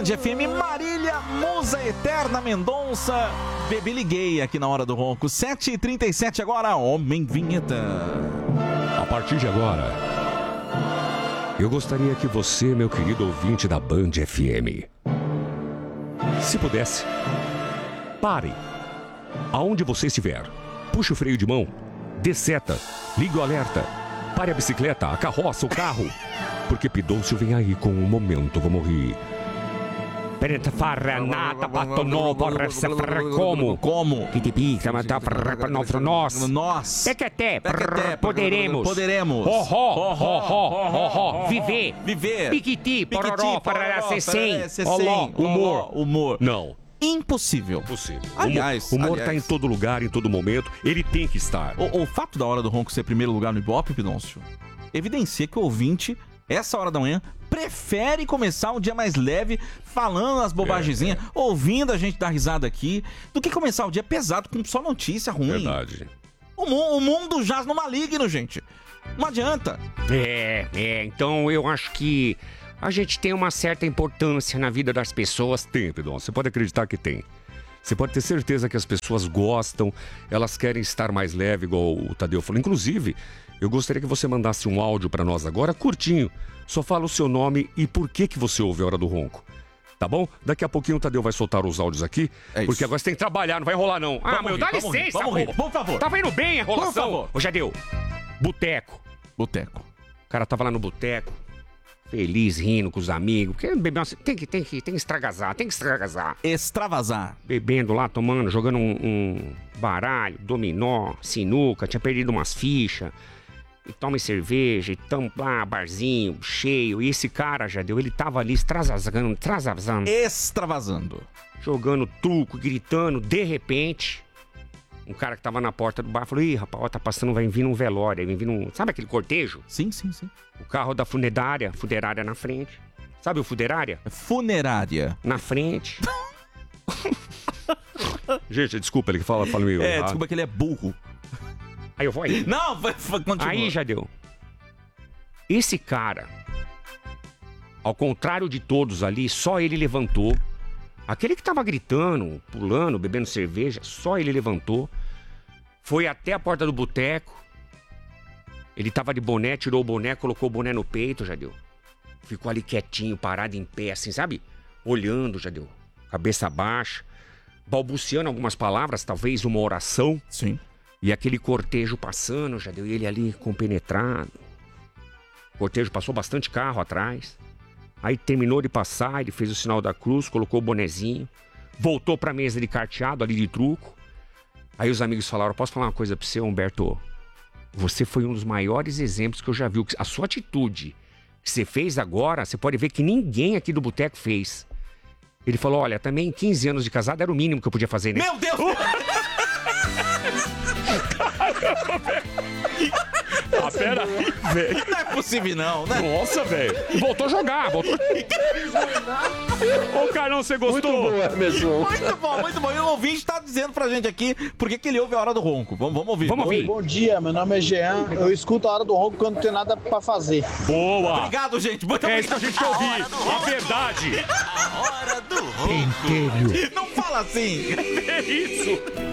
FM, Marília, Musa Eterna Mendonça, Bebê Liguei aqui na Hora do Ronco. 7h37 agora, Homem Vinheta. A partir de agora, eu gostaria que você, meu querido ouvinte da Band FM, se pudesse, pare. Aonde você estiver, puxe o freio de mão, dê seta, ligue o alerta, pare a bicicleta, a carroça, o carro, porque Pidoncio vem aí com um momento, vamos rir. Como? Que te pica, mas tá nós. Nós. Pequeté, poderemos. Viver. Piquiti, pororó, parará, cecém. Humor. Não. Impossível. Possível. Aliás, humor tá em todo lugar, em todo momento. Ele tem que estar. O fato da Hora do Ronco ser primeiro lugar no Ibope, Pidoncio, evidencia que o ouvinte, essa hora da manhã, prefere começar um dia mais leve, falando as bobagenzinhas, ouvindo a gente dar risada aqui, do que começar o dia pesado com só notícia ruim. Verdade. O mundo jaz no maligno, gente. Não adianta. Então eu acho que a gente tem uma certa importância na vida das pessoas. Tem, Pidoncio, você pode acreditar que tem. Você pode ter certeza que as pessoas gostam, elas querem estar mais leve, igual o Tadeu falou. Inclusive, eu gostaria que você mandasse um áudio pra nós agora, curtinho. Só fala o seu nome e por que você ouve a Hora do Ronco. Tá bom? Daqui a pouquinho o Tadeu vai soltar os áudios aqui, porque agora você tem que trabalhar, não vai rolar não. Dá licença, por favor. Tava indo bem a enrolação. Por favor. Ô, Jadeu, boteco. O cara tava lá no boteco, feliz, rindo com os amigos. Porque beber tem que extravasar, Extravasar. Bebendo lá, tomando, jogando um baralho, dominó, sinuca, tinha perdido umas fichas. E tome cerveja, e tamo lá, barzinho, cheio. E esse cara, Jadeu, ele tava ali Extravasando. Jogando truco, gritando. De repente, um cara que tava na porta do bar falou: ih, rapaz, ó, tá passando, vai vir um velório, vai vir um... Sabe aquele cortejo? Sim. O carro da funerária na frente. Sabe o funerária? Funerária. Na frente. Gente, desculpa, ele fala meio... Desculpa que ele é burro. Aí eu vou aí. Não, continua. Aí, Jadeu. Esse cara, ao contrário de todos ali, só ele levantou. Aquele que tava gritando, pulando, bebendo cerveja, só ele levantou. Foi até a porta do boteco. Ele tava de boné, tirou o boné, colocou o boné no peito, Jadeu. Ficou ali quietinho, parado em pé, assim, sabe? Olhando, Jadeu. Cabeça baixa. Balbuciando algumas palavras, talvez uma oração. Sim. E aquele cortejo passando, já deu ele ali compenetrado. O cortejo passou bastante carro atrás. Aí terminou de passar, ele fez o sinal da cruz, colocou o bonezinho. Voltou pra mesa de carteado ali de truco. Aí os amigos falaram: posso falar uma coisa pra você, Humberto? Você foi um dos maiores exemplos que eu já vi. A sua atitude que você fez agora, você pode ver que ninguém aqui do boteco fez. Ele falou: olha, também 15 anos de casado era o mínimo que eu podia fazer, né? Meu Deus! Pera aí, velho. Não é possível não, né? Nossa, velho. Voltou a jogar. Ô, Carlão, você gostou? Muito bom, Emerson. Muito bom. E o ouvinte tá dizendo pra gente aqui por que ele ouve a Hora do Ronco. Vamos ouvir. Vamos ouvir. Bom dia, meu nome é Jean. Eu escuto a Hora do Ronco quando não tem nada pra fazer. Boa. Obrigado, gente. Muito É isso que a obrigado. gente quer ouvir. A verdade. A Hora do Ronco. Pentelho. Não fala assim. É isso.